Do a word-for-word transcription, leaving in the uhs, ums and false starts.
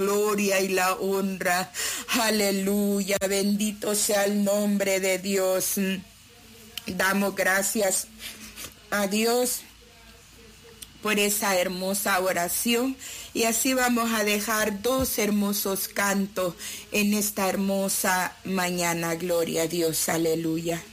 gloria y la honra. Aleluya, bendito sea el nombre de Dios. Damos gracias a Dios por esa hermosa oración, y así vamos a dejar dos hermosos cantos en esta hermosa mañana. Gloria a Dios, aleluya.